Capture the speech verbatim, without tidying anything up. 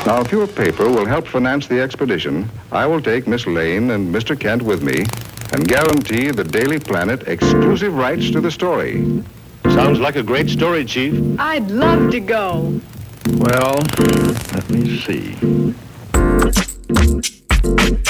Now, if your paper will help finance the expedition, I will take Miss Lane and Mister Kent with me and guarantee the Daily Planet exclusive rights to the story. Sounds like a great story, Chief. I'd love to go. Well, let me see.